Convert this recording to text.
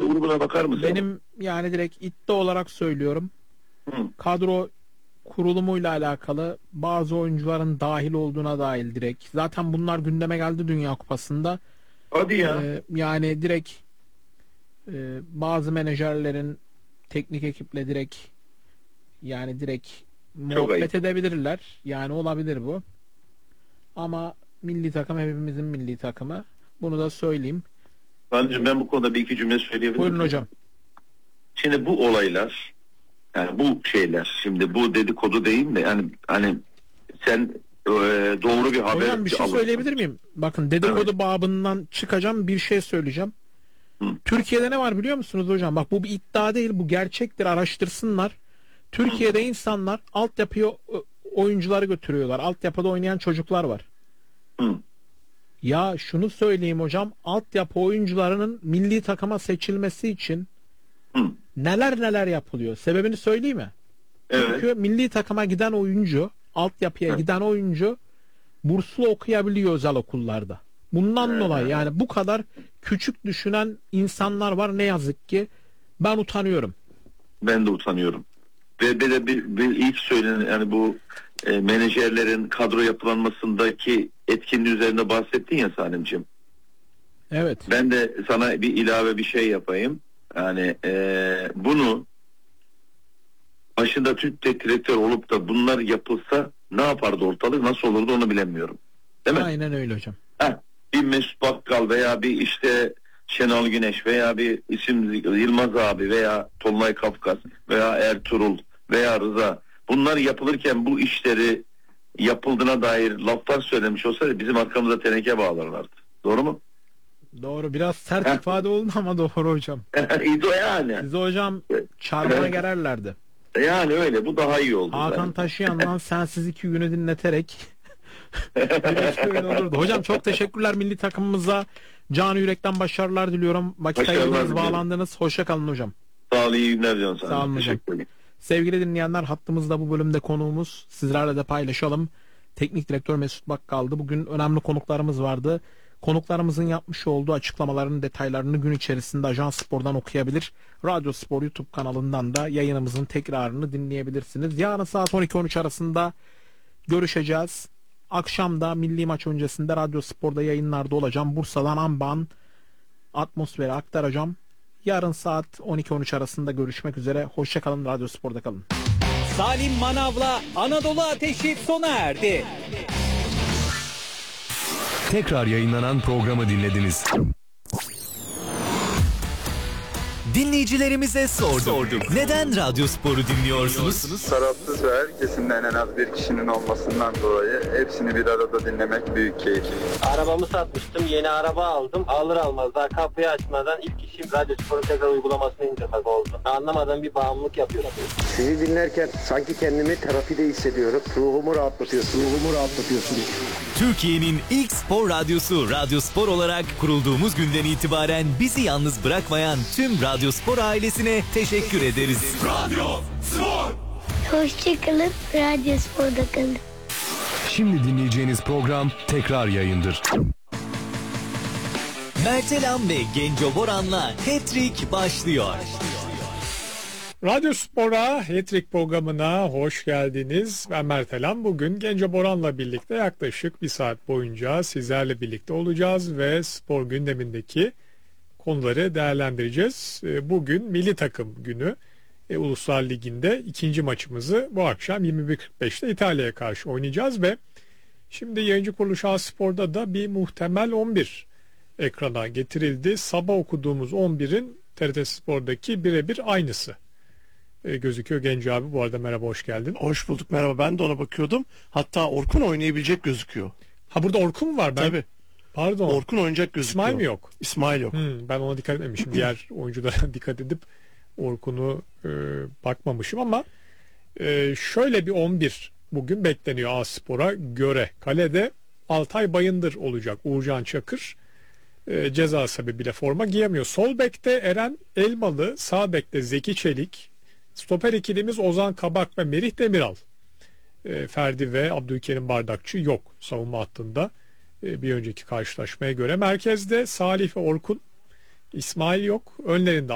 grubuna bakar mısın? Benim yani direkt iddia olarak söylüyorum. Kadro kurulumuyla alakalı bazı oyuncuların dahil olduğuna dair direkt. Zaten bunlar gündeme geldi Dünya Kupası'nda. Hadi ya. Yani direkt bazı menajerlerin teknik ekiple direkt muhabbet edebilirler. Yani olabilir bu. Ama milli takım hepimizin milli takımı. Bunu da söyleyeyim. Ben bu konuda bir iki cümle söyleyebilirim. Buyurun hocam. Şimdi bu olaylar, yani bu şeyler, şimdi bu dedikodu değil de yani hani sen doğru bir haber Hocam bir şey söyleyebilir miyim? Bakın dedikodu babından çıkacağım, bir şey söyleyeceğim. Türkiye'de ne var biliyor musunuz hocam? Bak bu bir iddia değil, bu gerçektir, araştırsınlar. Türkiye'de insanlar altyapıya oyuncuları götürüyorlar. Altyapıda oynayan çocuklar var. Ya şunu söyleyeyim hocam, altyapı oyuncularının milli takıma seçilmesi için neler yapılıyor. Sebebini söyleyeyim mi? Evet. Çünkü milli takıma giden oyuncu, altyapıya giden oyuncu burslu okuyabiliyor özel okullarda. Bundan dolayı yani bu kadar küçük düşünen insanlar var ne yazık ki. Ben utanıyorum. Ben de utanıyorum. Ve bir ilk söylenen yani bu menajerlerin kadro yapılanmasındaki etkinliği üzerinde bahsettin ya Salimciğim. Evet. Ben de sana bir ilave bir şey yapayım. Yani bunu başında Türk direktör olup da bunlar yapılsa ne yapardı ortalık, nasıl olurdu onu bilemiyorum. Değil mi? Aynen öyle hocam. Bir Mesut Bakkal veya bir işte Şenol Güneş veya bir isim Yılmaz abi veya Tolunay Kafkas veya Ertuğrul veya Rıza, bunlar yapılırken bu işleri yapıldığına dair laflar söylemiş olsaydı bizim arkamıza teneke bağlarlardı. Doğru mu? Doğru. Biraz sert ifade oldu ama doğru hocam. İdo yani. Size hocam çarmıha gererlerdi. Yani öyle. Bu daha iyi oldu. Hakan Taşıyan'dan Sensiz 2 günü dinleterek bir oyun olurdu. Hocam çok teşekkürler milli takımımıza. Canı yürekten başarılar diliyorum. Vakit ayırdınız, bağlandınız. Hoşça kalın hocam. Sağ olun, iyi günler diliyorum sana. Sağ olun hocam. Sevgili dinleyenler, hattımızda bu bölümde konuğumuz, sizlerle de paylaşalım. Teknik direktör Mesut Bakkal'dı. Bugün önemli konuklarımız vardı. Konuklarımızın yapmış olduğu açıklamaların detaylarını gün içerisinde Ajans Spor'dan okuyabilir. Radyo Spor YouTube kanalından da yayınımızın tekrarını dinleyebilirsiniz. Yarın saat 12-13 arasında görüşeceğiz. Akşam da milli maç öncesinde Radyo Spor'da yayınlarda olacağım. Bursa'dan Amban atmosferi aktaracağım. Yarın saat 12-13 arasında görüşmek üzere. Hoşçakalın, Radyo Spor'da kalın. Salim Manav'la Anadolu Ateşi sona erdi. Tekrar yayınlanan programı dinlediniz. Dinleyicilerimize sorduk. Neden Radyo Spor'u dinliyorsunuz? Tarafsız ve herkesinden en az bir kişinin olmasından dolayı hepsini bir arada dinlemek büyük keyif. Arabamı satmıştım, yeni araba aldım. Alır almaz daha kapıyı açmadan ilk işim Radyo Spor'un tekrar uygulamasını indirmek oldu. Anlamadığım bir bağımlılık yapıyorum. Sizi dinlerken sanki kendimi terapide hissediyorum. Ruhumu rahatlatıyorsunuz. Türkiye'nin ilk spor radyosu Radyo Spor olarak kurulduğumuz günden itibaren bizi yalnız bırakmayan tüm Radyo Spor ailesine teşekkür ederiz. Radyo Spor. Hoşçakalın, Radyo Spor'da kalın. Şimdi dinleyeceğiniz program tekrar yayındır. Mertelam ve Genco Boran'la Hat-Trick başlıyor. Radyo Spor'a Hat-Trick programına hoş geldiniz. Ben Mertelam. Bugün Genco Boran'la birlikte yaklaşık bir saat boyunca sizlerle birlikte olacağız ve spor gündemindeki konuları değerlendireceğiz. Bugün milli takım günü. Uluslar Ligi'nde ikinci maçımızı bu akşam 21.45'te İtalya'ya karşı oynayacağız ve şimdi yayıncı kuruluş A-Spor'da da bir muhtemel 11 ekrana getirildi. Sabah okuduğumuz 11'in TRT Spor'daki birebir aynısı gözüküyor. Genco abi bu arada merhaba, hoş geldin. Hoş bulduk, merhaba, ben de ona bakıyordum. Hatta Orkun oynayabilecek gözüküyor. Ha, burada Orkun var. Tabii. Pardon. Orkun oynayacak gözüküyor. İsmail mi yok? İsmail yok. Ben ona dikkat etmemişim. Diğer oyunculara dikkat edip Orkun'u bakmamışım ama şöyle bir 11 bugün bekleniyor A-Spor'a göre. Kalede Altay Bayındır olacak. Uğurcan Çakır ceza sebebiyle forma giyemiyor. Sol bekte Eren Elmalı, sağ bekte Zeki Çelik, stoper ikilimiz Ozan Kabak ve Merih Demiral. Ferdi ve Abdülkerim Bardakçı yok savunma hattında. Bir önceki karşılaşmaya göre merkezde Salih ve Orkun, İsmail yok. Önlerinde